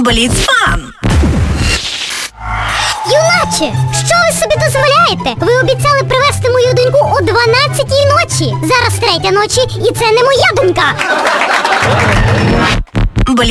Бліцфан. Юначе, що ви собі дозволяєте? Ви обіцяли привезти мою доньку о 12-й ночі. Зараз 3-я ночі, і це не моя донька.